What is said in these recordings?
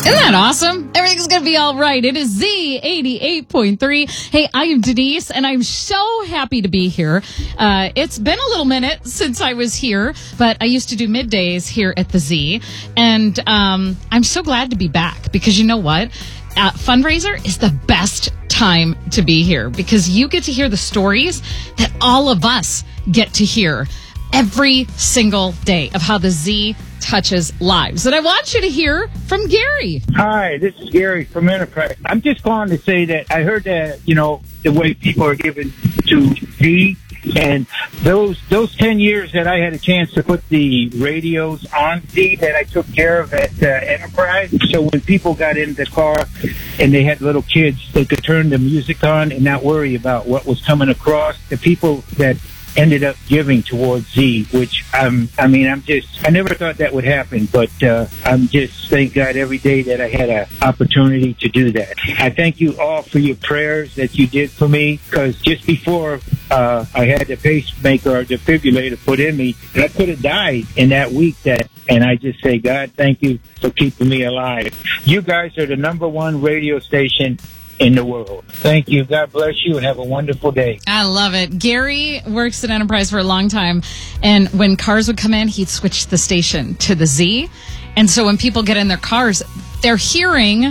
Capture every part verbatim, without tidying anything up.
Isn't that awesome? Everything's going to be all right. It is Z eighty-eight point three. Hey, I am Denise, and I'm so happy to be here. Uh, it's been a little minute since I was here, but I used to do middays here at the Z, and um, I'm so glad to be back because you know what? Uh, fundraiser is the best time to be here because you get to hear the stories that all of us get to hear every single day of how the Z touches lives. And I want you to hear from Gary. Hi, this is Gary from Enterprise. I'm just calling to say that I heard that, you know, the way people are given to Z, and those those ten years that I had a chance to put the radios on Z that I took care of at uh, Enterprise. So when people got in the car and they had little kids, they could turn the music on and not worry about what was coming across. The people that ended up giving towards Z, which um, I mean, I'm just, I never thought that would happen, but uh, I'm just, thank God every day that I had an opportunity to do that. I thank you all for your prayers that you did for me, because just before uh, I had the pacemaker or defibrillator put in me, I could have died in that week. That, and I just say, God, thank you for keeping me alive. You guys are the number one radio station in the world. Thank you. God bless you and have a wonderful day. I love it. Gary works at Enterprise for a long time, and when cars would come in, he'd switch the station to the Z. And so when people get in their cars, they're hearing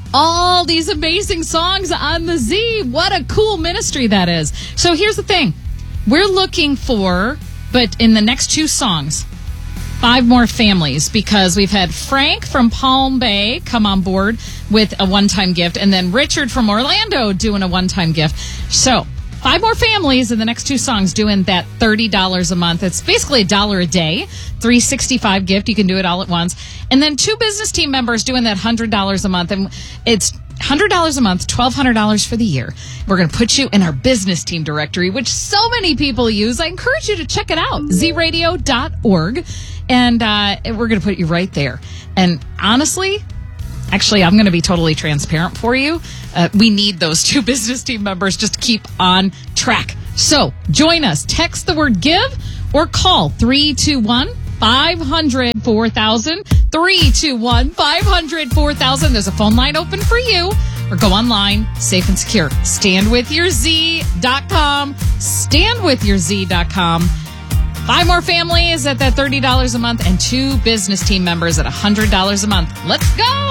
all these amazing songs on the Z. What a cool ministry that is. So here's the thing. We're looking for, but in the next two songs, five more families, because we've had Frank from Palm Bay come on board with a one-time gift, and then Richard from Orlando doing a one-time gift. So five more families in the next two songs doing that thirty dollars a month. It's basically a dollar a day, three hundred sixty-five gift. You can do it all at once. And then two business team members doing that one hundred dollars a month. And it's one hundred dollars a month, twelve hundred dollars for the year. We're going to put you in our business team directory, which so many people use. I encourage you to check it out, z radio dot org. And uh, we're going to put you right there. And honestly, actually, I'm going to be totally transparent for you. Uh, we need those two business team members just to keep on track. So join us. Text the word give or call three two one, five hundred, four thousand. three two one, five hundred, four thousand. There's a phone line open for you. Or go online, safe and secure. stand with your z dot com. stand with your z dot com. Five more families at that thirty dollars a month and two business team members at one hundred dollars a month. Let's go!